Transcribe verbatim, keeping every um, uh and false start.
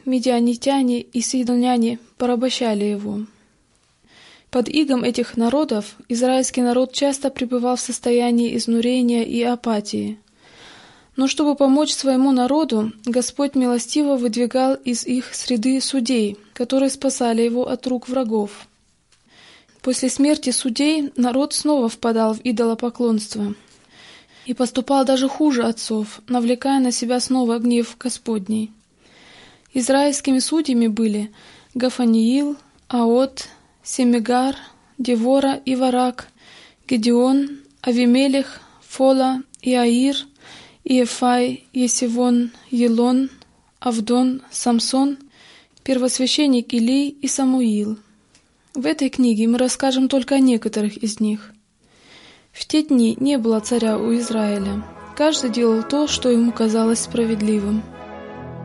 медианитяне и сидоняне порабощали его. Под игом этих народов израильский народ часто пребывал в состоянии изнурения и апатии. Но чтобы помочь своему народу, Господь милостиво выдвигал из их среды судей, которые спасали его от рук врагов. После смерти судей народ снова впадал в идолопоклонство и поступал даже хуже отцов, навлекая на себя снова гнев Господний. Израильскими судьями были Гафаниил, Аот, Семигар, Девора и Варак, Гедеон, Авимелех, Фола, Иаир, Иефай, Есивон, Елон, Авдон, Самсон, первосвященник Илий и Самуил. В этой книге мы расскажем только о некоторых из них. В те дни не было царя у Израиля. Каждый делал то, что ему казалось справедливым.